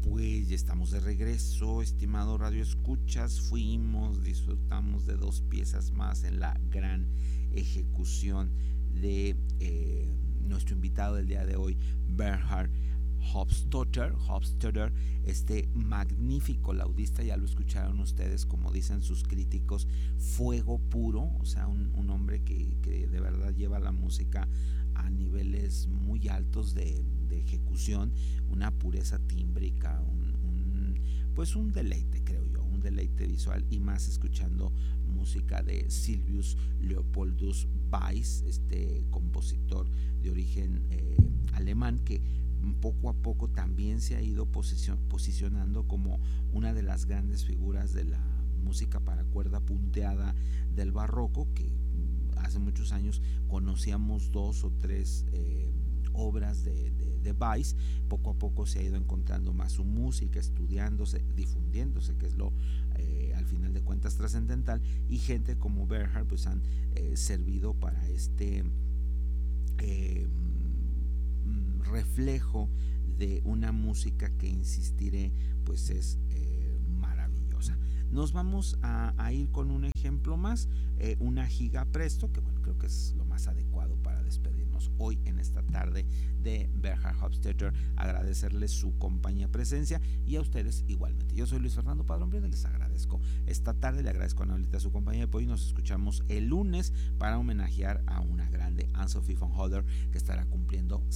Pues ya estamos de regreso, estimado Radio Escuchas. Disfrutamos de dos piezas más en la gran ejecución de nuestro invitado del día de hoy, Bernhard Hofstadter, este magnífico laudista. Ya lo escucharon ustedes, como dicen sus críticos, fuego puro, o sea, un hombre que de verdad lleva la música a niveles muy altos de ejecución, una pureza tímbrica, pues un deleite, creo yo, un deleite visual, y más escuchando música de Sylvius Leopoldus Weiss, este compositor de origen alemán, que poco a poco también se ha ido posicionando como una de las grandes figuras de la música para cuerda punteada del barroco, que hace muchos años conocíamos dos o tres obras de Weiss. Poco a poco se ha ido encontrando más su música, estudiándose, difundiéndose, que es lo al final de cuentas trascendental, y gente como Bernhard pues han servido para este reflejo de una música que, insistiré, pues es maravillosa. Nos vamos a ir con un ejemplo más, una giga presto, que bueno, creo que es lo más adecuado para despedirnos hoy en esta tarde de Bernhard Hofstadter. Agradecerles su compañía, presencia, y a ustedes igualmente. Yo soy Luis Fernando Padrón Briones, les agradezco esta tarde, le agradezco a Nolita su compañía de apoyo, y nos escuchamos el lunes para homenajear a una grande, Anne-Sophie von Hodder, que estará cumpliendo